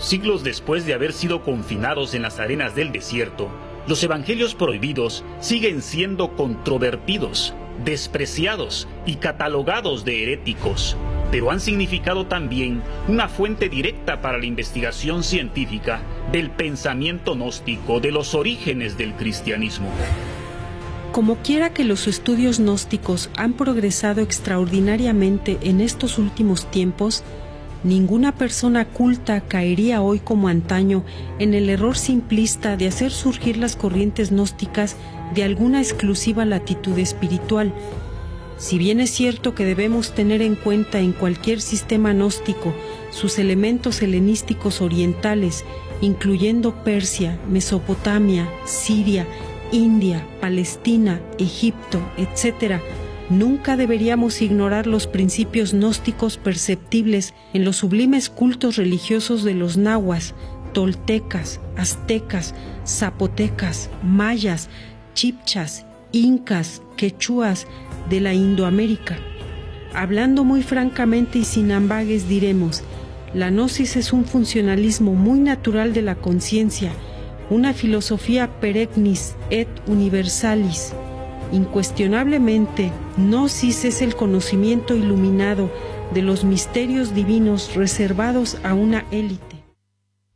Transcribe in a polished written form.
Siglos después de haber sido confinados en las arenas del desierto, los evangelios prohibidos siguen siendo controvertidos, despreciados y catalogados de heréticos, pero han significado también una fuente directa para la investigación científica del pensamiento gnóstico de los orígenes del cristianismo. Como quiera que los estudios gnósticos han progresado extraordinariamente en estos últimos tiempos, ninguna persona culta caería hoy como antaño en el error simplista de hacer surgir las corrientes gnósticas de alguna exclusiva latitud espiritual. Si bien es cierto que debemos tener en cuenta en cualquier sistema gnóstico sus elementos helenísticos orientales, incluyendo Persia, Mesopotamia, Siria, India, Palestina, Egipto, etc., nunca deberíamos ignorar los principios gnósticos perceptibles en los sublimes cultos religiosos de los nahuas, toltecas, aztecas, zapotecas, mayas, chibchas, incas, quechuas de la Indoamérica. Hablando muy francamente y sin ambages diremos, la gnosis es un funcionalismo muy natural de la conciencia, una filosofía perennis et universalis. Incuestionablemente, gnosis es el conocimiento iluminado de los misterios divinos reservados a una élite.